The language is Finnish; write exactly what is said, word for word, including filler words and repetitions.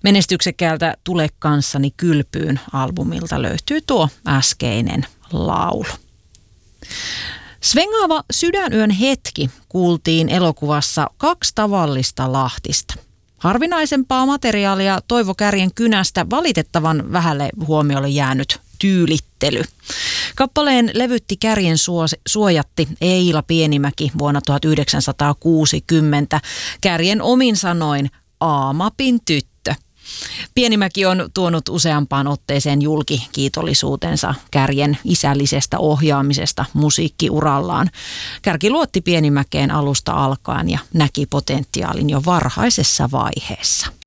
Menestyksekkäältä Tule kanssani kylpyyn -albumilta löytyy tuo äskeinen laulu. Svengaava sydänyön hetki kuultiin elokuvassa Kaksi tavallista Lahtista. Harvinaisempaa materiaalia Toivo Kärjen kynästä valitettavan vähälle huomiolle jäänyt tyylittely. Kappaleen levytti Kärjen suojatti Eila Pienimäki vuonna tuhatyhdeksänsataakuusikymmentä. Kärjen omin sanoin A-mapin tyttö. Pienimäki on tuonut useampaan otteeseen julki kiitollisuutensa Kärjen isällisestä ohjaamisesta musiikkiurallaan. Kärki luotti Pienimäkeen alusta alkaen ja näki potentiaalin jo varhaisessa vaiheessa.